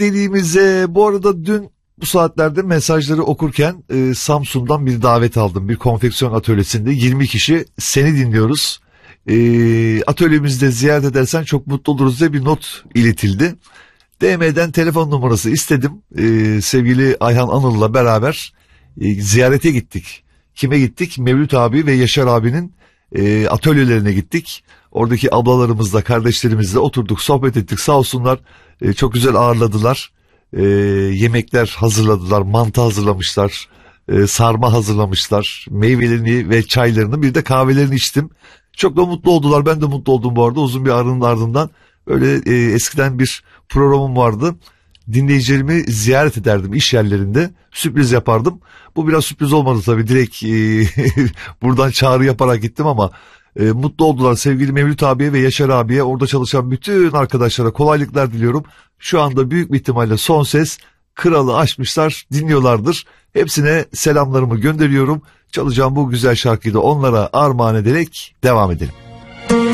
dediğimize bu arada dün bu saatlerde mesajları okurken Samsun'dan bir davet aldım. Bir konfeksiyon atölyesinde 20 kişi seni dinliyoruz. Atölyemizde ziyaret edersen çok mutlu oluruz diye bir not iletildi. DM'den telefon numarası istedim. Sevgili Ayhan Anıl'la beraber ziyarete gittik. Kime gittik? Mevlüt abi ve Yaşar abinin atölyelerine gittik. Oradaki ablalarımızla, kardeşlerimizle oturduk, sohbet ettik. Sağ olsunlar, çok güzel ağırladılar. Yemekler hazırladılar, mantı hazırlamışlar, sarma hazırlamışlar, meyvelerini ve çaylarını, bir de kahvelerini içtim. Çok da mutlu oldular, ben de mutlu oldum bu arada. Uzun bir aranın ardından öyle eskiden bir programım vardı. Dinleyicilerimi ziyaret ederdim iş yerlerinde, sürpriz yapardım. Bu biraz sürpriz olmadı tabii, direkt buradan çağrı yaparak gittim ama mutlu oldular. Sevgili Mevlüt abiye ve Yaşar abiye, orada çalışan bütün arkadaşlara kolaylıklar diliyorum. Şu anda büyük bir ihtimalle son ses kralı açmışlar, dinliyorlardır. Hepsine selamlarımı gönderiyorum. Çalacağım bu güzel şarkıyı da onlara armağan ederek devam edelim.